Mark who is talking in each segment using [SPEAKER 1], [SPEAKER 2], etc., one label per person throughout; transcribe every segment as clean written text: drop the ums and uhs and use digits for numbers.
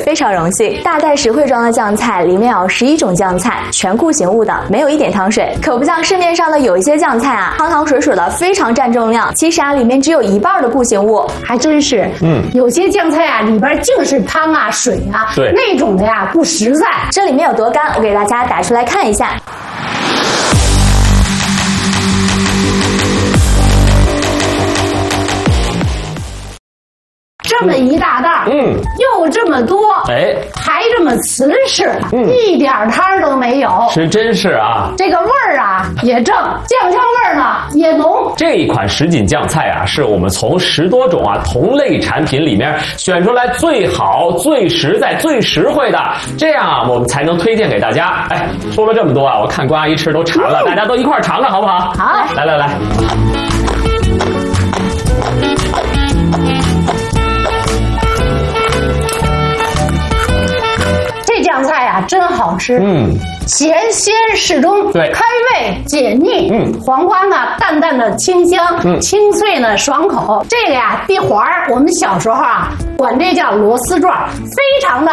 [SPEAKER 1] 非常荣幸。大袋实惠装的酱菜里面有11种酱菜，全固形物的，没有一点汤水，可不像市面上的有一些酱菜啊，汤汤水水的，非常占重量。其实啊，里面只有1半的固形物，
[SPEAKER 2] 还真是。有些酱菜啊，里边净是汤啊、水啊，
[SPEAKER 3] 对，
[SPEAKER 2] 那种的呀不实在。
[SPEAKER 1] 这里面有多干，我给大家打出来看一下。
[SPEAKER 2] 这么一大袋，又这么多，还这么瓷实，一点汤都没有，
[SPEAKER 3] 是真是啊。
[SPEAKER 2] 这个味儿啊也正，酱香味儿呢也浓。
[SPEAKER 3] 这一款什锦酱菜啊，是我们从10多种啊同类产品里面选出来最好、最实在、最实惠的，这样啊我们才能推荐给大家。哎，说了这么多啊，我看关阿姨吃都馋了，大家都一块尝尝好不好？
[SPEAKER 2] 好，
[SPEAKER 3] 来。
[SPEAKER 2] 这酱菜呀真好吃，咸鲜适中，
[SPEAKER 3] 对，
[SPEAKER 2] 开胃解腻。黄瓜呢淡淡的清香，清脆呢爽口。这个呀地黄儿，我们小时候啊管这叫螺丝状，非常的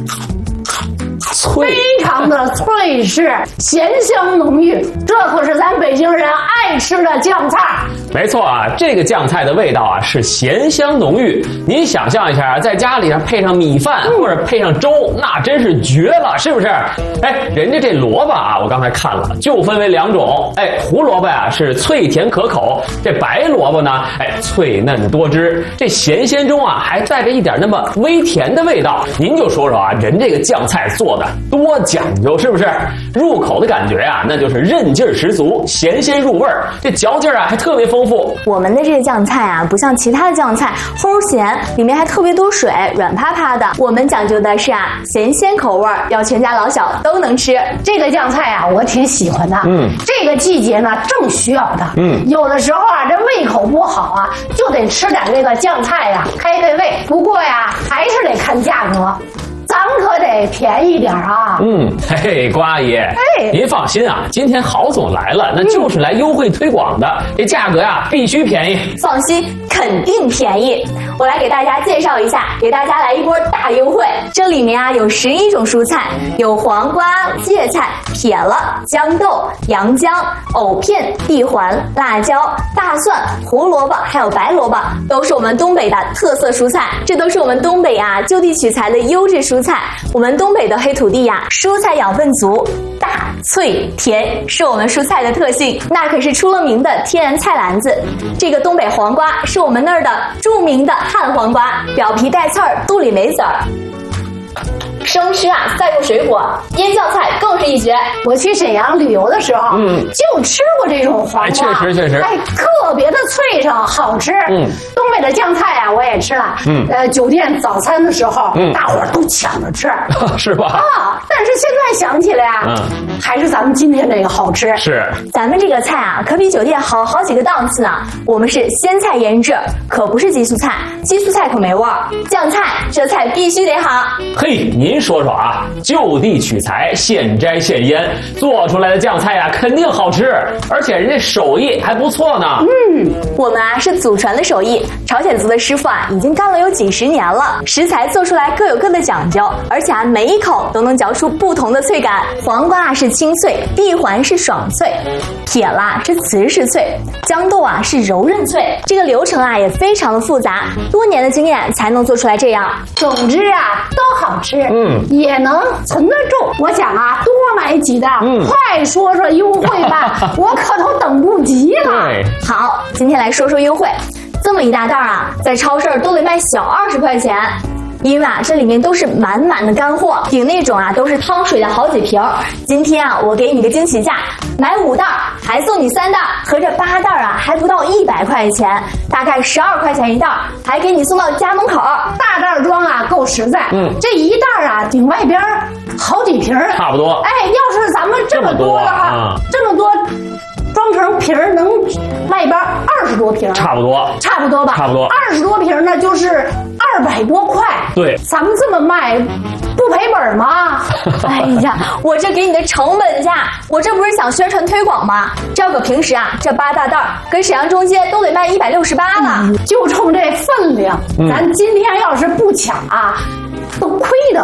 [SPEAKER 2] 脆实，咸香浓郁，这可是咱北京人爱吃的酱菜。
[SPEAKER 3] 没错啊，这个酱菜的味道啊是咸香浓郁。您想象一下，在家里配上米饭或者配上粥，那真是绝了，是不是？哎，人家这萝卜啊，我刚才看了，就分为2种。哎，胡萝卜啊是脆甜可口，这白萝卜呢，脆嫩多汁。这咸鲜中啊还带着一点那么微甜的味道。您就说说啊，人这个酱菜做的多讲究，是不是？入口的感觉啊，那就是韧劲儿十足，咸鲜入味儿，这嚼劲儿啊还特别丰富。
[SPEAKER 1] 我们的这个酱菜啊，不像其他的酱菜齁咸，里面还特别多水，软趴趴的。我们讲究的是啊，咸鲜口味，要全家老小都能吃。
[SPEAKER 2] 这个酱菜啊，我挺喜欢的。这个季节呢，正需要的。有的时候啊，这胃口不好啊，就得吃点这个酱菜呀，开开胃。不过呀，还是得看价格。咱可得便宜点啊！
[SPEAKER 3] 嘿嘿，瓜阿姨，您放心啊，今天郝总来了，那就是来优惠推广的，这价格呀必须便宜。
[SPEAKER 1] 放心，肯定便宜。我来给大家介绍一下，给大家来一波大优惠。这里面啊有11种蔬菜，有黄瓜、芥菜、撇了、豇豆、洋姜、藕片、地环、辣椒、大蒜、胡萝卜，还有白萝卜，都是我们东北的特色蔬菜。这都是我们东北啊就地取材的优质蔬菜。我们东北的黑土地呀，蔬菜养分足，大脆甜是我们蔬菜的特性，那可是出了名的天然菜篮子。这个东北黄瓜是我们那儿的著名的旱黄瓜，表皮带刺儿，肚里没籽儿。生吃啊，再用水果腌酱菜更是一绝。
[SPEAKER 2] 我去沈阳旅游的时候，就吃过这种黄瓜，
[SPEAKER 3] 确实，
[SPEAKER 2] 特别的脆生，好吃。东北的酱菜啊，我也吃了。酒店早餐的时候，大伙儿都抢着吃，
[SPEAKER 3] 是吧？
[SPEAKER 2] 但是现在想起来啊，还是咱们今天这个好吃。
[SPEAKER 3] 是，
[SPEAKER 1] 咱们这个菜啊，可比酒店好几个档次呢。我们是鲜菜腌制，可不是激素菜，激素菜可没味儿。酱菜这菜必须得好。
[SPEAKER 3] 嘿，您说说啊，就地取材，现摘现腌，做出来的酱菜啊肯定好吃，而且人家手艺还不错呢。
[SPEAKER 1] 我们啊是祖传的手艺，朝鲜族的师傅啊已经干了有几十年了，食材做出来各有各的讲究，而且啊每一口都能嚼出不同的脆感。黄瓜啊是清脆，地环是爽脆，撇了是瓷实脆，豇豆啊是柔韧脆。这个流程啊也非常的复杂，多年的经验才能做出来这样。
[SPEAKER 2] 总之啊都好吃，也能存得住。我想啊多买几袋，快说说优惠吧，我可都等不及了。
[SPEAKER 1] 好，今天来说说优惠。这么一大袋啊，在超市都得卖小20块钱。因为啊，这里面都是满满的干货，顶那种啊都是汤水的好几瓶。今天啊，我给你个惊喜价，买5袋还送你3袋，合着8袋啊，还不到100块钱，大概12块钱一袋，还给你送到家门口。
[SPEAKER 2] 大袋装啊够实在，这一袋啊顶外边好几瓶，
[SPEAKER 3] 差不多。
[SPEAKER 2] 要是咱们这么多的话，这么多。装成瓶儿能外边20多瓶，
[SPEAKER 3] 差不多
[SPEAKER 2] 吧？差不多20多瓶呢，就是200多块。
[SPEAKER 3] 对，
[SPEAKER 2] 咱们这么卖，不赔本吗？
[SPEAKER 1] 哎呀，我这给你的成本价，我这不是想宣传推广吗？这要搁平时啊，这8大袋跟沈阳中街都得卖168了。
[SPEAKER 2] 就冲这分量，咱今天要是不抢啊，都亏的